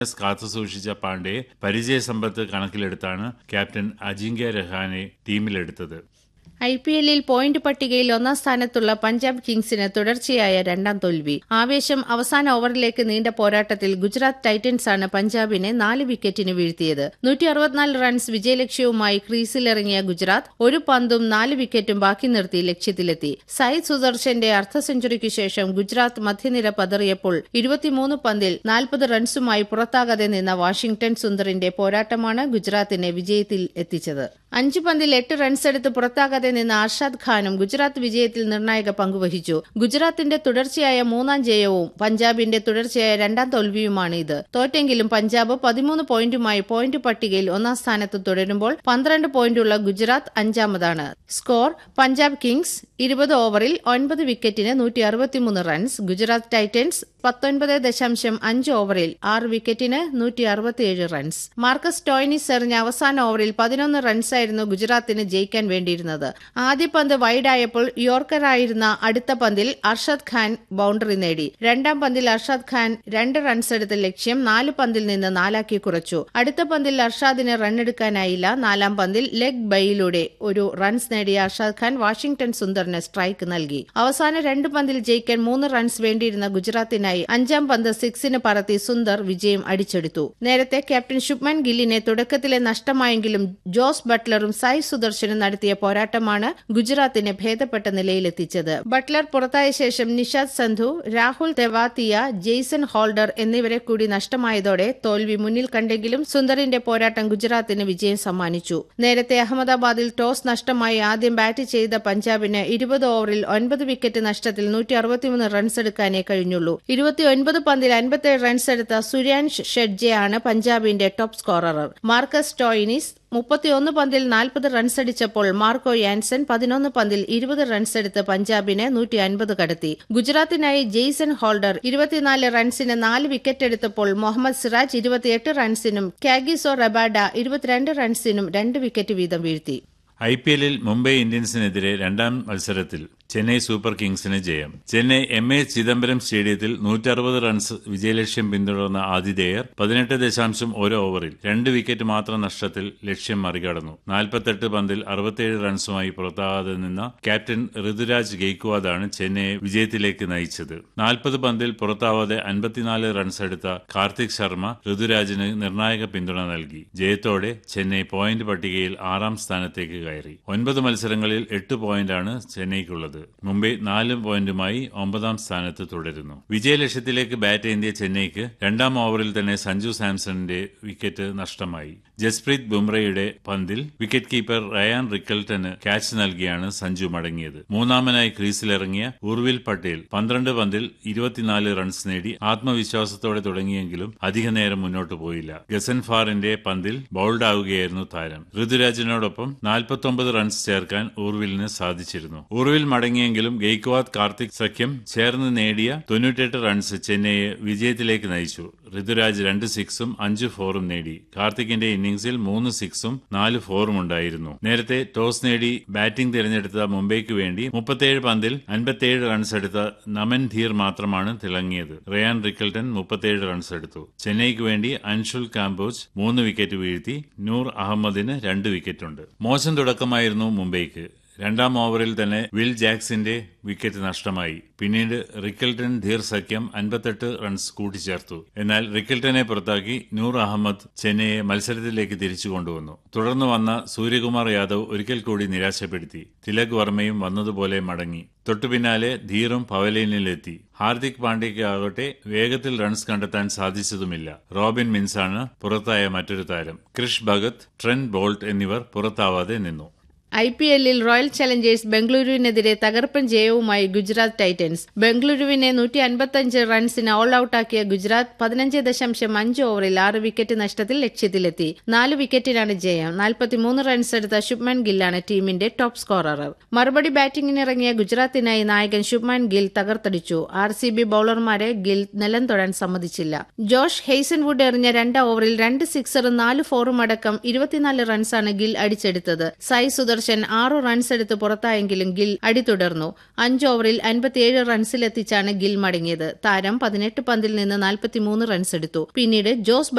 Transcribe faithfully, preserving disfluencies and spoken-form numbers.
കാത്തുസൂക്ഷിച്ച പാണ്ഡ്യയെ പരിചയസമ്പത്ത് കണക്കിലെടുത്താണ് captain Ajinkya Rahane ടീമിലെടുത്തത്. I P എല്ലിൽ point പട്ടികയിൽ ഒന്നാം സ്ഥാനത്തുള്ള പഞ്ചാബ് കിങ്സിന് തുടർച്ചയായ രണ്ടാം തോൽവി. ആവേശം അവസാന ഓവറിലേക്ക് നീണ്ട പോരാട്ടത്തിൽ ഗുജറാത്ത് ടൈറ്റൻസാണ് പഞ്ചാബിനെ നാല് വിക്കറ്റിന് വീഴ്ത്തിയത്. നൂറ്റി അറുപത്തിനാല് റൺസ് വിജയലക്ഷ്യവുമായി ക്രീസിലിറങ്ങിയ ഗുജറാത്ത് ഒരു പന്തും നാല് വിക്കറ്റും ബാക്കി നിർത്തി ലക്ഷ്യത്തിലെത്തി. സായ് സുദർശന്റെ അർദ്ധ സെഞ്ചുറിക്ക് ശേഷം ഗുജറാത്ത് മധ്യനിര പതറിയപ്പോൾ ഇരുപത്തിമൂന്ന് പന്തിൽ നാൽപ്പത് റൺസുമായി പുറത്താകാതെ നിന്ന വാഷിംഗ്ടൺ സുന്ദറിന്റെ പോരാട്ടമാണ് ഗുജറാത്തിനെ വിജയത്തിൽ എത്തിച്ചത്. അഞ്ച് പന്തിൽ എട്ട് റൺസെടുത്ത് പുറത്താകാതെ നിന്ന അർഷാദ് ഖാനും ഗുജറാത്ത് വിജയത്തിൽ നിർണായക പങ്കുവഹിച്ചു. ഗുജറാത്തിന്റെ തുടർച്ചയായ മൂന്നാം ജയവും പഞ്ചാബിന്റെ തുടർച്ചയായ രണ്ടാം തോൽവിയുമാണ് ഇത്. തോറ്റെങ്കിലും പഞ്ചാബ് പതിമൂന്ന് പോയിന്റുമായി പോയിന്റ് പട്ടികയിൽ ഒന്നാം സ്ഥാനത്ത് തുടരുമ്പോൾ പന്ത്രണ്ട് പോയിന്റുള്ള ഗുജറാത്ത് അഞ്ചാമതാണ്. സ്കോർ: പഞ്ചാബ് കിങ്സ് ഇരുപത് ഓവറിൽ ഒൻപത് വിക്കറ്റിന് നൂറ്റി അറുപത്തിമൂന്ന് റൺസ്. ഗുജറാത്ത് ടൈറ്റൻസ് പത്തൊൻപത് ദശാംശം അഞ്ച് ഓവറിൽ ആറ് വിക്കറ്റിന് നൂറ്റി അറുപത്തിയേഴ് റൺസ്. മാർക്കസ് സ്റ്റോയ്നിസ് എറിഞ്ഞ അവസാന ഓവറിൽ പതിനൊന്ന് റൺസായിരുന്നു ഗുജറാത്തിന് ജയിക്കാൻ വേണ്ടിയിരുന്നത്. ആദ്യ പന്ത് വൈഡായപ്പോൾ യോർക്കറായിരുന്ന അടുത്ത പന്തിൽ അർഷാദ് ഖാൻ ബൌണ്ടറി നേടി. രണ്ടാം പന്തിൽ അർഷാദ് ഖാൻ രണ്ട് റൺസെടുത്ത ലക്ഷ്യം നാല് പന്തിൽ നിന്ന് നാലാക്കി കുറച്ചു. അടുത്ത പന്തിൽ അർഷാദിന് റണ്ണെടുക്കാനായില്ല. നാലാം പന്തിൽ ലെഗ് ബൈയിലൂടെ ഒരു റൺസ് നേടിയ അർഷാദ് ഖാൻ വാഷിംഗ്ടൺ സുന്ദറിന് സ്ട്രൈക്ക് നൽകി. അവസാന രണ്ട് പന്തിൽ ജയിക്കാൻ മൂന്ന് റൺസ് വേണ്ടിയിരുന്ന ഗുജറാത്തിനായി അഞ്ചാം പന്ത് സിക്സിന് പറത്തി സുന്ദർ വിജയം അടിച്ചെടുത്തു. നേരത്തെ ക്യാപ്റ്റൻ ശുഭ്മാൻ ഗില്ലിനെ തുടക്കത്തിലെ നഷ്ടമായെങ്കിലും ജോസ് ബട്ട്ലറും സായ് സുദർശനും നടത്തിയ പോരാട്ടമാണ് ഗുജറാത്തിനെ ഭേദപ്പെട്ട നിലയിലെത്തിച്ചത്. ബട്ട്ലർ പുറത്തായ ശേഷം നിഷാദ് സന്ധു, രാഹുൽ തെവാത്തിയ, ജെയ്സൺ ഹോൾഡർ എന്നിവരെ കൂടി നഷ്ടമായതോടെ തോൽവി മുന്നിൽ കണ്ടെങ്കിലും സുന്ദറിന്റെ പോരാട്ടം ഗുജറാത്തിന് വിജയം സമ്മാനിച്ചു. നേരത്തെ അഹമ്മദാബാദിൽ ടോസ് നഷ്ടമായി ആദ്യം ബാറ്റ് ചെയ്ത പഞ്ചാബിന് ഇരുപത് ഓവറിൽ ഒൻപത് വിക്കറ്റ് നഷ്ടത്തിൽ നൂറ്റി അറുപത്തിമൂന്ന് റൺസെടുക്കാനേ കഴിഞ്ഞുള്ളൂ. ഇരുപത്തിയൊൻപത് പന്തിൽ അൻപത്തിയേഴ് റൺസെടുത്ത സുര്യാൻഷ് ഷെഡ്ജെയാണ് പഞ്ചാബിന്റെ ടോപ്പ് സ്കോറർ. മാർക്കസ് സ്റ്റോയ്നിസ് മുപ്പത്തിയൊന്ന് പന്തിൽ നാൽപ്പത് റൺസടിച്ചപ്പോൾ മാർക്കോ യാൻസൺ പതിനൊന്ന് പന്തിൽ ഇരുപത് റൺസെടുത്ത് പഞ്ചാബിനെ നൂറ്റി അൻപത് കടത്തി. ഗുജറാത്തിനായി ജെയ്സൺ ഹോൾഡർ ഇരുപത്തിനാല് റൺസിന് നാല് വിക്കറ്റെടുത്തപ്പോൾ മുഹമ്മദ് സിറാജ് ഇരുപത്തിയെട്ട് റൺസിനും കാഗിസോ റബാഡ ഇരുപത്തിരണ്ട് റൺസിനും രണ്ട് വിക്കറ്റ് വീതം വീഴ്ത്തി. ഐ പി എല്ലിൽ മുംബൈ ഇന്ത്യൻസിനെതിരെ രണ്ടാം മത്സരത്തിൽ ചെന്നൈ സൂപ്പർ കിങ്സിന് ജയം. ചെന്നൈ എം എ ചിദംബരം സ്റ്റേഡിയത്തിൽ നൂറ്ററുപത് റൺസ് വിജയലക്ഷ്യം പിന്തുടർന്ന ആതിഥേയർ പതിനെട്ട് ദശാംശം ഒരു ഓവറിൽ രണ്ട് വിക്കറ്റ് മാത്രം നഷ്ടത്തിൽ ലക്ഷ്യം മറികടന്നു. നാൽപ്പത്തെട്ട് പന്തിൽ അറുപത്തിയേഴ് റൺസുമായി പുറത്താകാതെ നിന്ന ക്യാപ്റ്റൻ ഋതുരാജ് ഗെയ്ക്വാദാണ് ചെന്നൈയെ വിജയത്തിലേക്ക് നയിച്ചത്. നാൽപ്പത് പന്തിൽ പുറത്താവാതെ അൻപത്തിനാല് റൺസ് എടുത്ത കാർത്തിക് ശർമ്മ ഋതുരാജിന് നിർണായക പിന്തുണ നൽകി. ജയത്തോടെ ചെന്നൈ പോയിന്റ് പട്ടികയിൽ ആറാം സ്ഥാനത്തേക്ക് കയറി. ഒൻപത് മത്സരങ്ങളിൽ എട്ട് പോയിന്റാണ് ചെന്നൈക്കുള്ളത്. മുംബൈ നാല് പോയിന്റുമായി ഒമ്പതാം സ്ഥാനത്ത് തുടരുന്നു. വിജയലക്ഷ്യത്തിലേക്ക് ബാറ്റ് ചെയ്തിയ ചെന്നൈക്ക് രണ്ടാം ഓവറിൽ തന്നെ സഞ്ജു സാംസണിന്റെ വിക്കറ്റ് നഷ്ടമായി. ജസ്പ്രീത് ബുംറയുടെ പന്തിൽ വിക്കറ്റ് കീപ്പർ റയാൻ റിക്കൽട്ടന് ക്യാച്ച് നൽകിയാണ് സഞ്ജു മടങ്ങിയത്. മൂന്നാമനായി ക്രീസിലിറങ്ങിയ ഉർവിൽ പട്ടേൽ പന്ത്രണ്ട് പന്തിൽ ഇരുപത്തിനാല് റൺസ് നേടി ആത്മവിശ്വാസത്തോടെ തുടങ്ങിയെങ്കിലും അധികനേരം മുന്നോട്ട് പോയില്ല. ഗസൻഫാറിന്റെ പന്തിൽ ബൌൾഡാവുകയായിരുന്നു താരം. ഋതുരാജിനോടൊപ്പം നാൽപ്പത്തൊമ്പത് റൺസ് ചേർക്കാൻ ഉർവിലിന് സാധിച്ചിരുന്നു. ഉർവിൽ മടങ്ങിയെങ്കിലും ഗെയ്ക്വാദ് കാർത്തിക് സഖ്യം ചേർന്ന് നേടിയ തൊണ്ണൂറ്റെട്ട് റൺസ് ചെന്നൈയെ വിജയത്തിലേക്ക് നയിച്ചു. ഋതുരാജ് രണ്ട് സിക്സും അഞ്ച് ഫോറും നേടി. കാർത്തിക്കിന്റെ ഇന്നിംഗ്സിൽ മൂന്ന് സിക്സും നാല് ഫോറും ഉണ്ടായിരുന്നു. നേരത്തെ ടോസ് നേടി ബാറ്റിംഗ് തിരഞ്ഞെടുത്ത മുംബൈക്ക് വേണ്ടി മുപ്പത്തിയേഴ് പന്തിൽ അൻപത്തിയേഴ് റൺസ് എടുത്ത നമൻ ധീർ മാത്രമാണ് തിളങ്ങിയത്. റയാൻ റിക്കൽട്ടൺ മുപ്പത്തിയേഴ് റൺസ് എടുത്തു. ചെന്നൈക്ക് വേണ്ടി അൻഷുൽ കാംബോജ് മൂന്ന് വിക്കറ്റ് വീഴ്ത്തി. നൂർ അഹമ്മദിന് രണ്ട് വിക്കറ്റുണ്ട്. മോശം തുടക്കമായിരുന്നു മുംബൈക്ക്. രണ്ടാം ഓവറിൽ തന്നെ വിൽ ജാക്സിന്റെ വിക്കറ്റ് നഷ്ടമായി. പിന്നീട് റിക്കൽട്ടൺ ധീർ സഖ്യം അൻപത്തെട്ട് റൺസ് കൂട്ടിച്ചേർത്തു. എന്നാൽ റിക്കൽട്ടനെ പുറത്താക്കി നൂർ അഹമ്മദ് ചെന്നൈയെ മത്സരത്തിലേക്ക് തിരിച്ചു കൊണ്ടുവന്നു. തുടർന്ന് വന്ന സൂര്യകുമാർ യാദവ് ഒരിക്കൽ കൂടി നിരാശപ്പെടുത്തി. തിലക് വർമ്മയും വന്നതുപോലെ മടങ്ങി. തൊട്ടുപിന്നാലെ ധീറും പവലിയനിലെത്തി. ഹാർദിക് പാണ്ഡ്യയ്ക്ക് ആകട്ടെ വേഗത്തിൽ റൺസ് കണ്ടെത്താൻ സാധിച്ചതുമില്ല. റോബിൻ മിൻസാണ് പുറത്തായ മറ്റൊരു താരം. ക്രിഷ് ഭഗത്, ട്രെന്റ് ബോൾട്ട് എന്നിവർ പുറത്താവാതെ നിന്നു. ഐ പി എല്ലിൽ റോയൽ ചലഞ്ചേഴ്സ് ബംഗളൂരുവിനെതിരെ തകർപ്പൻ ജയവുമായി ഗുജറാത്ത് ടൈറ്റൻസ്. ബംഗളൂരുവിനെ നൂറ്റി അൻപത്തിയഞ്ച് റൺസിന് ഓൾ ഔട്ടാക്കിയ ഗുജറാത്ത് പതിനഞ്ച് ദശാംശം അഞ്ച് ഓവറിൽ ആറ് വിക്കറ്റ് നഷ്ടത്തിൽ ലക്ഷ്യത്തിലെത്തി. നാല് വിക്കറ്റിനാണ് ജയം. നാൽപ്പത്തിമൂന്ന് റൺസ് എടുത്ത ശുഭ്മാൻ ഗില്ലാണ് ടീമിന്റെ ടോപ്പ് സ്കോറർ. മറുപടി ബാറ്റിംഗിനിറങ്ങിയ ഗുജറാത്തിനായി നായകൻ Shubman Gill തകർത്തടിച്ചു. R C B ബൌളർമാരെ Gill നിലം തൊടാൻ സമ്മതിച്ചില്ല. ജോഷ് ഹെയ്സൺവുഡ് എറിഞ്ഞ രണ്ട് ഓവറിൽ രണ്ട് സിക്സറും നാല് ഫോറും അടക്കം ഇരുപത്തിനാല് റൺസാണ് ഗിൽ അടിച്ചെടുത്തത്. സായ് സുദർശൻ സുദർശൻ ആറു റൺസ് എടുത്ത് പുറത്തായെങ്കിലും ഗിൽ അടി തുടർന്നു. അഞ്ച് ഓവറിൽ അൻപത്തിയേഴ് റൺസിലെത്തിച്ചാണ് ഗിൽ മടങ്ങിയത്. താരം പതിനെട്ട് പന്തിൽ നിന്ന് നാൽപ്പത്തിമൂന്ന് റൺസ് എടുത്തു. പിന്നീട് ജോസ്